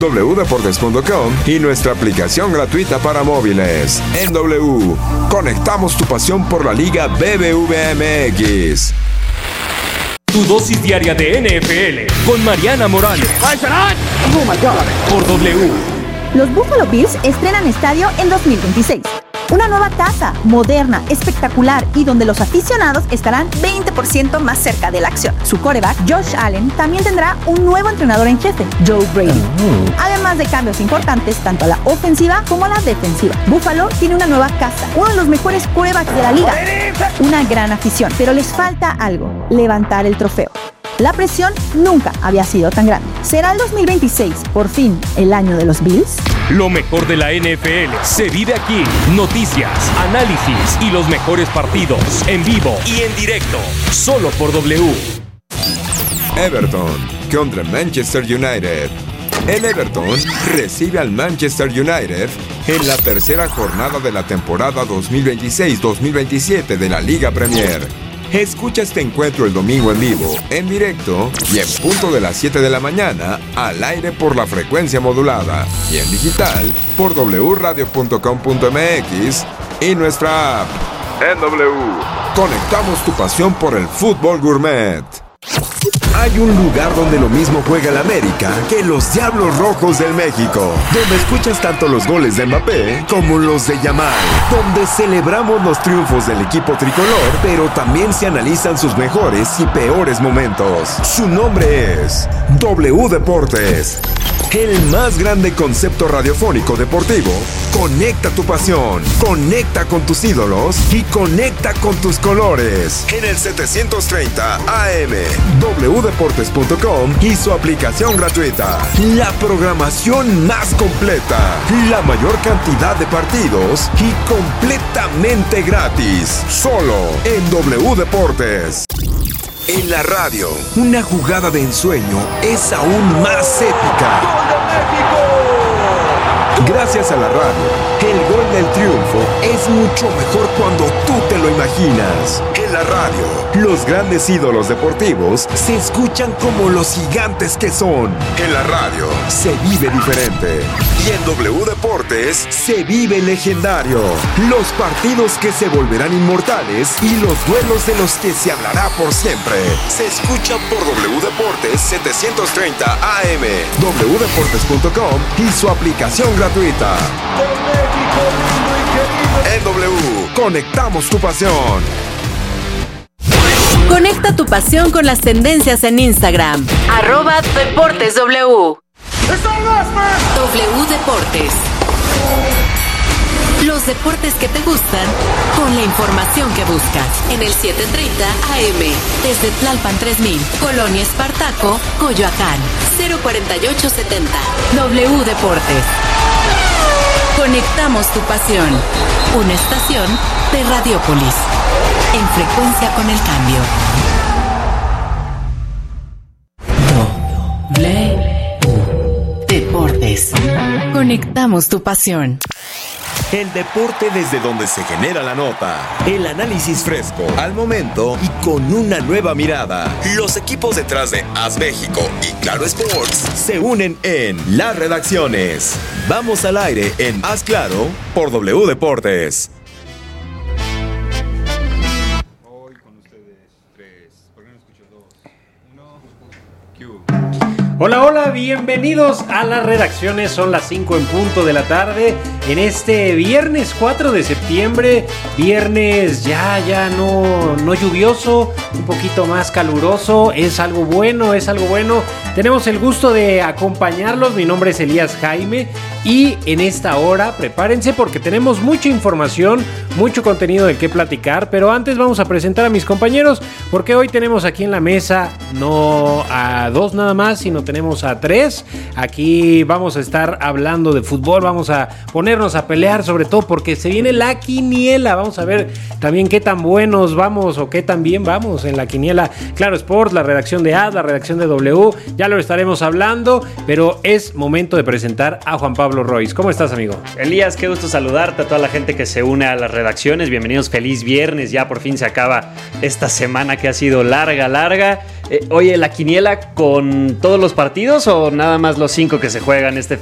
wdeportes.com y nuestra aplicación gratuita para móviles. En W, conectamos tu pasión por la Liga BBVA MX. Tu dosis diaria de NFL con Mariana Morales. Oh my God. Por W. Los Buffalo Bills estrenan estadio en 2026. Una nueva taza, moderna, espectacular y donde los aficionados estarán 20% más cerca de la acción. Su quarterback, Josh Allen, también tendrá un nuevo entrenador en jefe, Joe Brady. Además de cambios importantes tanto a la ofensiva como a la defensiva. Buffalo tiene una nueva casa, uno de los mejores quarterbacks de la liga. Una gran afición, pero les falta algo: levantar el trofeo. La presión nunca había sido tan grande. ¿Será el 2026, por fin, el año de los Bills? Lo mejor de la NFL se vive aquí. Noticias, análisis y los mejores partidos en vivo y en directo. Solo por W. Everton contra Manchester United. El Everton recibe al Manchester United en la tercera jornada de la temporada 2026-2027 de la Liga Premier. Escucha este encuentro el domingo en vivo, en directo y en punto de las 7 de la mañana, al aire por la frecuencia modulada y en digital por wradio.com.mx y nuestra app. En W, conectamos tu pasión por el fútbol gourmet. Hay un lugar donde lo mismo juega el América que los Diablos Rojos del México, donde escuchas tanto los goles de Mbappé como los de Yamal, donde celebramos los triunfos del equipo tricolor, pero también se analizan sus mejores y peores momentos. Su nombre es W Deportes, el más grande concepto radiofónico deportivo. Conecta tu pasión, conecta con tus ídolos y conecta con tus colores. En el 730 AM, wdeportes.com y su aplicación gratuita. La programación más completa, la mayor cantidad de partidos y completamente gratis. Solo en W Deportes. En la radio, una jugada de ensueño es aún más épica. ¡Gol de México! Gracias a la radio, el gol del triunfo es mucho mejor cuando tú te lo imaginas. En la radio, los grandes ídolos deportivos se escuchan como los gigantes que son. En la radio, se vive diferente. Y en W Deportes, se vive legendario. Los partidos que se volverán inmortales y los duelos de los que se hablará por siempre. Se escuchan por W Deportes 730 AM, wdeportes.com y su aplicación gratuita. ¡De México, lindo y querido! En W, conectamos tu pasión. Conecta tu pasión con las tendencias en Instagram. @DeportesW. W Deportes. Los deportes que te gustan con la información que buscas. En el 730 AM. Desde Tlalpan 3000. Colonia Espartaco, Coyoacán. 04870. W Deportes. Conectamos tu pasión. Una estación de Radiopolis. En frecuencia con el cambio. W Deportes. Conectamos tu pasión. El deporte desde donde se genera la nota. El análisis fresco, al momento y con una nueva mirada. Los equipos detrás de AS México y Claro Sports se unen en las redacciones. Vamos al aire en Haz Claro por W Deportes. Hoy con ustedes 3. ¿Por qué no escucho 2? 1. Q. Hola, hola, bienvenidos a las redacciones. Son las 5 en punto de la tarde en este viernes 4 de septiembre. Viernes ya no lluvioso, un poquito más caluroso. Es algo bueno, Tenemos el gusto de acompañarlos. Mi nombre es Elías Jaime y en esta hora prepárense porque tenemos mucha información, mucho contenido del que platicar. Pero antes vamos a presentar a mis compañeros porque hoy tenemos aquí en la mesa no a 2 nada más, sino tenemos a 3. Aquí vamos a estar hablando de fútbol, vamos a ponernos a pelear sobre todo porque se viene la quiniela. Vamos a ver también qué tan buenos vamos o qué tan bien vamos en la quiniela Claro Sport, la redacción de AD, la redacción de W. Ya lo estaremos hablando, pero es momento de presentar a Juan Pablo Royce. ¿Cómo estás, amigo? Elías, qué gusto saludarte, a toda la gente que se une a las redacciones. Bienvenidos, feliz viernes. Ya por fin se acaba esta semana que ha sido larga. Oye, ¿la quiniela con todos los partidos o nada más los 5 que se juegan este